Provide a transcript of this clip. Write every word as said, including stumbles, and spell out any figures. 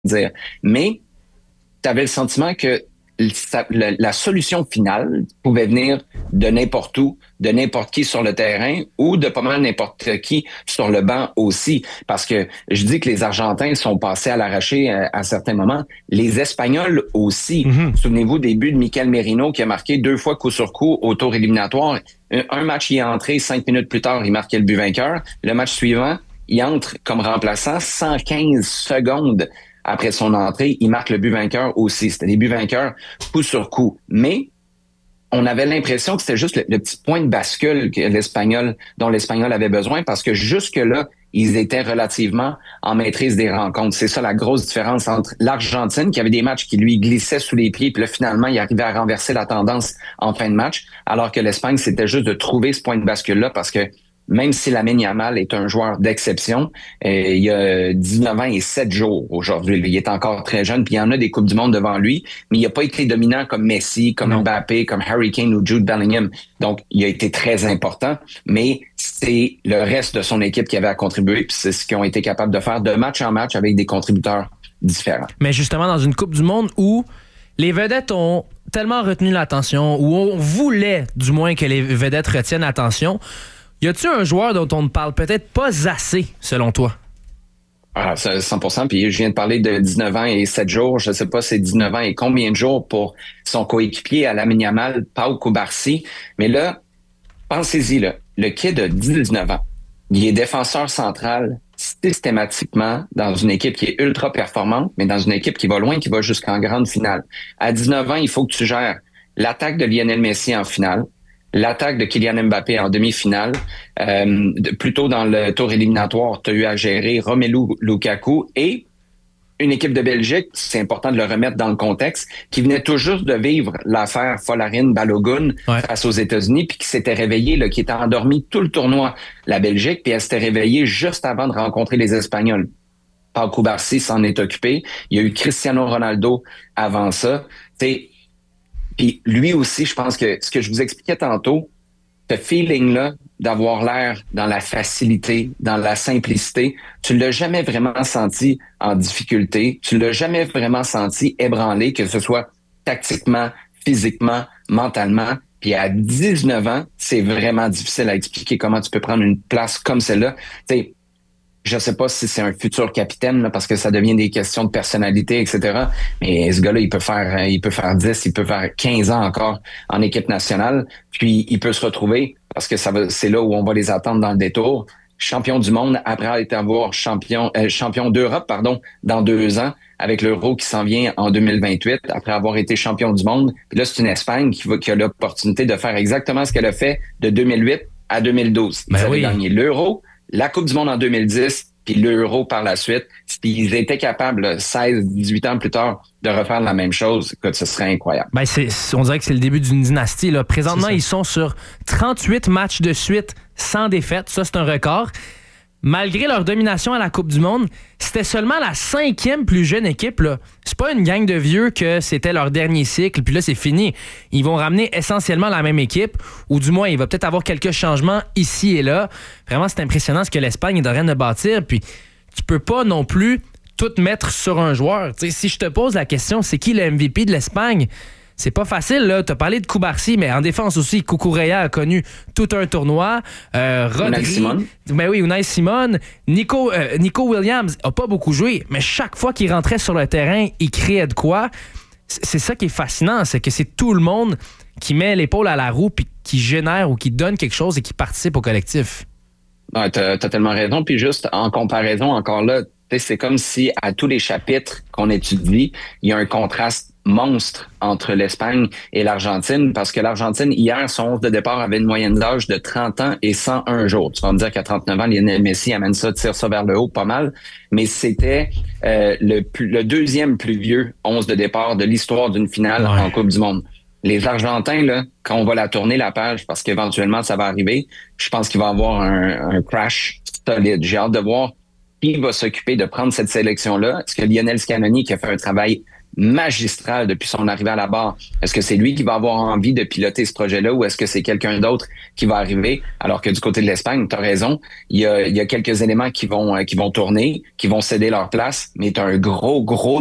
dire. Mais tu avais le sentiment que ça, la, la solution finale pouvait venir de n'importe où, de n'importe qui sur le terrain ou de pas mal n'importe qui sur le banc aussi. Parce que je dis que les Argentins sont passés à l'arraché à, à certains moments. Les Espagnols aussi. Mm-hmm. Souvenez-vous des buts de Mikel Merino qui a marqué deux fois coup sur coup au tour éliminatoire. Un, un match, il est entré, cinq minutes plus tard, il marquait le but vainqueur. Le match suivant, il entre comme remplaçant cent quinze secondes après son entrée, il marque le but vainqueur aussi. C'était des buts vainqueurs coup sur coup. Mais on avait l'impression que c'était juste le, le petit point de bascule que l'Espagnol, dont l'Espagnol avait besoin, parce que jusque-là, ils étaient relativement en maîtrise des rencontres. C'est ça la grosse différence entre l'Argentine, qui avait des matchs qui lui glissaient sous les pieds, puis là, finalement, il arrivait à renverser la tendance en fin de match, alors que l'Espagne, c'était juste de trouver ce point de bascule-là, parce que même si Lamine Yamal est un joueur d'exception, euh, il a dix-neuf ans et sept jours aujourd'hui. Il est encore très jeune, puis il y en a des Coupes du Monde devant lui, mais il n'a pas été dominant comme Messi, comme non. Mbappé, comme Harry Kane ou Jude Bellingham. Donc, il a été très important, mais c'est le reste de son équipe qui avait à contribuer, puis c'est ce qu'ils ont été capables de faire de match en match avec des contributeurs différents. Mais justement, dans une Coupe du Monde où les vedettes ont tellement retenu l'attention, où on voulait du moins que les vedettes retiennent l'attention, y a-t-il un joueur dont on ne parle peut-être pas assez, selon toi? Ah, cent pour cent. Puis je viens de parler de dix-neuf ans et sept jours. Je ne sais pas c'est dix-neuf ans et combien de jours pour son coéquipier à Lamine Yamal, Pau Cubarsí. Mais là, pensez-y, là, le kid de dix-neuf ans, il est défenseur central systématiquement dans une équipe qui est ultra performante, mais dans une équipe qui va loin, qui va jusqu'en grande finale. À dix-neuf ans, il faut que tu gères l'attaque de Lionel Messi en finale, l'attaque de Kylian Mbappé en demi-finale. Euh, plutôt dans le tour éliminatoire, tu as eu à gérer Romelu Lukaku et une équipe de Belgique, c'est important de le remettre dans le contexte, qui venait tout juste de vivre l'affaire Folarin-Balogun ouais. face aux États-Unis, puis qui s'était réveillée, là, qui était endormie tout le tournoi, la Belgique, puis elle s'était réveillée juste avant de rencontrer les Espagnols. Pau Cubarsí s'en est occupé. Il y a eu Cristiano Ronaldo avant ça. T'sais, puis lui aussi, je pense que ce que je vous expliquais tantôt, ce feeling-là d'avoir l'air dans la facilité, dans la simplicité, tu l'as jamais vraiment senti en difficulté, tu l'as jamais vraiment senti ébranlé, que ce soit tactiquement, physiquement, mentalement. Puis à dix-neuf ans, c'est vraiment difficile à expliquer comment tu peux prendre une place comme celle-là. Tu sais, je sais pas si c'est un futur capitaine, là, parce que ça devient des questions de personnalité, et cetera. Mais ce gars-là, il peut faire, il peut faire dix, il peut faire quinze ans encore en équipe nationale. Puis il peut se retrouver, parce que ça va, c'est là où on va les attendre dans le détour, champion du monde après être avoir champion, euh, champion d'Europe, pardon, dans deux ans, avec l'Euro qui s'en vient en deux mille vingt-huit, après avoir été champion du monde. Puis là, c'est une Espagne qui va, qui a l'opportunité de faire exactement ce qu'elle a fait de deux mille huit à deux mille douze. Ils ben avaient oui. gagné l'Euro, la Coupe du monde en deux mille dix, puis l'Euro par la suite. Puis ils étaient capables, seize, dix-huit ans plus tard, de refaire la même chose. Écoute, ce serait incroyable. Ben c'est, on dirait que c'est le début d'une dynastie. Là. Présentement, ils sont sur trente-huit matchs de suite sans défaite. Ça, c'est un record. Malgré leur domination à la Coupe du monde, c'était seulement la cinquième plus jeune équipe. Là. C'est pas une gang de vieux que c'était leur dernier cycle, puis là, c'est fini. Ils vont ramener essentiellement la même équipe, ou du moins, il va peut-être avoir quelques changements ici et là. Vraiment, c'est impressionnant ce que l'Espagne est en train de bâtir, puis tu peux pas non plus tout mettre sur un joueur. T'sais, si je te pose la question, c'est qui le M V P de l'Espagne? C'est pas facile, là. T'as parlé de Cubarsí, mais en défense aussi, Cucurella a connu tout un tournoi. Euh, Rodri, Simone. Ben oui, Unai Simone. Nico, euh, Nico Williams a pas beaucoup joué, mais chaque fois qu'il rentrait sur le terrain, il créait de quoi. C'est ça qui est fascinant, c'est que c'est tout le monde qui met l'épaule à la roue puis qui génère ou qui donne quelque chose et qui participe au collectif. Ouais, t'as, t'as tellement raison. Puis juste en comparaison, encore là, c'est comme si à tous les chapitres qu'on étudie, il y a un contraste monstre entre l'Espagne et l'Argentine, parce que l'Argentine, hier, son onze de départ avait une moyenne d'âge de trente ans et cent un jours. Tu vas me dire qu'à trente-neuf ans, Lionel Messi amène ça, tire ça vers le haut pas mal, mais c'était euh, le, plus, le deuxième plus vieux onze de départ de l'histoire d'une finale ouais. en Coupe du monde. Les Argentins, là, quand on va la tourner la page, parce qu'éventuellement ça va arriver, je pense qu'il va y avoir un, un crash solide. J'ai hâte de voir qui va s'occuper de prendre cette sélection-là. Est-ce que Lionel Scaloni, qui a fait un travail magistral depuis son arrivée à la barre. Est-ce que c'est lui qui va avoir envie de piloter ce projet-là ou est-ce que c'est quelqu'un d'autre qui va arriver? Alors que du côté de l'Espagne, tu as raison, il y a, il y a quelques éléments qui vont, qui vont tourner, qui vont céder leur place, mais tu as un gros, gros